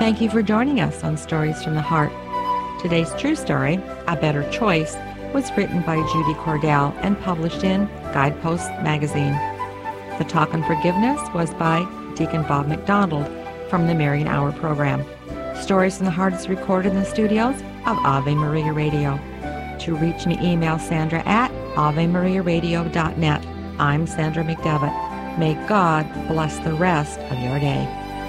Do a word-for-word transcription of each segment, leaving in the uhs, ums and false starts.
Thank you for joining us on Stories from the Heart. Today's true story, A Better Choice, was written by Judy Cordell and published in Guidepost magazine. The Talk on Forgiveness was by Deacon Bob McDonald from the Marian Hour program. Stories from the Heart is recorded in the studios of Ave Maria Radio. To reach me, email Sandra at ave maria radio dot net. I'm Sandra McDevitt. May God bless the rest of your day.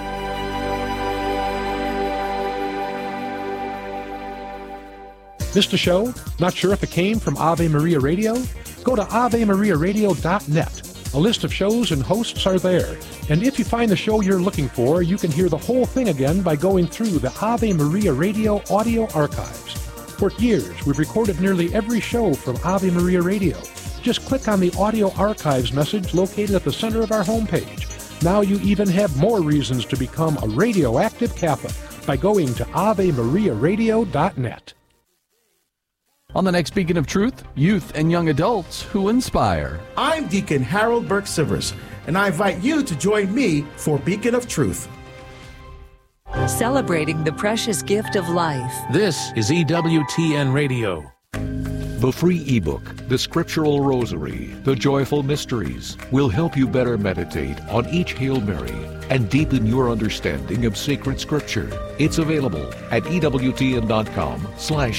Missed a show? Not sure if it came from Ave Maria Radio? Go to ave maria radio dot net. A list of shows and hosts are there. And if you find the show you're looking for, you can hear the whole thing again by going through the Ave Maria Radio audio archives. For years, we've recorded nearly every show from Ave Maria Radio. Just click on the audio archives message located at the center of our homepage. Now you even have more reasons to become a radioactive Catholic by going to ave maria radio dot net. On the next Beacon of Truth, youth and young adults who inspire. I'm Deacon Harold Burke-Sivers, and I invite you to join me for Beacon of Truth. Celebrating the precious gift of life. This is E W T N Radio. The free ebook, The Scriptural Rosary, The Joyful Mysteries, will help you better meditate on each Hail Mary and deepen your understanding of sacred Scripture. It's available at E W T N dot com slash